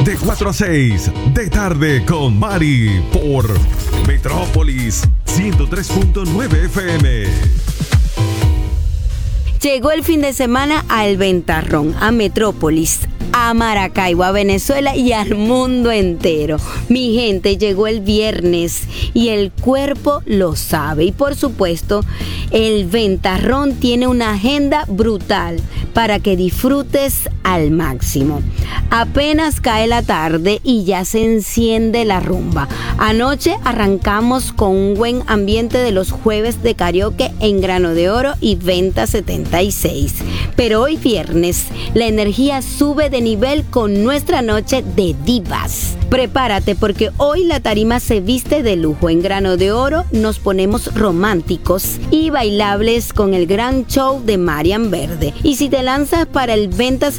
De 4 a 6 de tarde con Mari por Metrópolis 103.9 FM. Llegó el fin de semana al Ventarrón, a Metrópolis, a Maracaibo, a Venezuela y al mundo entero. Mi gente, llegó el viernes y el cuerpo lo sabe. Y por supuesto, el Ventarrón tiene una agenda brutal para que disfrutes al máximo. Apenas cae la tarde y ya se enciende la rumba. Anoche arrancamos con un buen ambiente de los jueves de karaoke en Grano de Oro y Venta 76. Pero hoy viernes la energía sube de nivel con nuestra noche de divas. Prepárate porque hoy la tarima se viste de lujo. En Grano de Oro nos ponemos románticos y bailables con el gran show de Marian Verde. Y si te lanzas para el Venta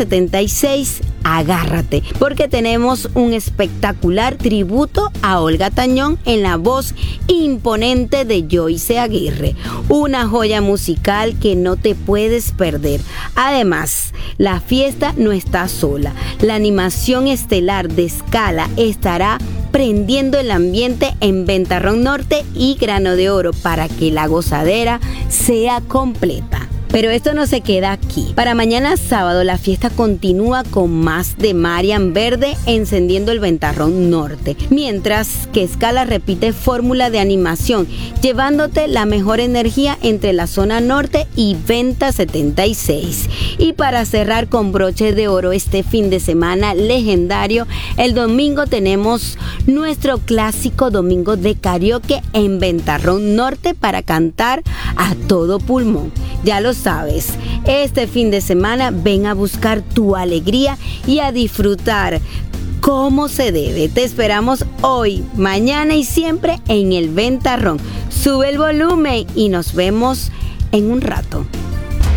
76, agárrate, porque tenemos un espectacular tributo a Olga Tañón en la voz imponente de Joyce Aguirre. Una joya musical que no te puedes perder. Además, la fiesta no está sola. La animación estelar de Scala estará prendiendo el ambiente en Ventarrón Norte y Grano de Oro para que la gozadera sea completa. Pero esto no se queda aquí. Para mañana sábado la fiesta continúa con más de Marian Verde encendiendo el Ventarrón Norte, mientras que Scala repite fórmula de animación, llevándote la mejor energía entre la zona norte y Venta 76. Y para cerrar con broche de oro este fin de semana legendario, el domingo tenemos nuestro clásico domingo de karaoke en Ventarrón Norte para cantar a todo pulmón. Ya lo sabes, este fin de semana ven a buscar tu alegría y a disfrutar como se debe. Te esperamos hoy, mañana y siempre en el Ventarrón. Sube el volumen y nos vemos en un rato.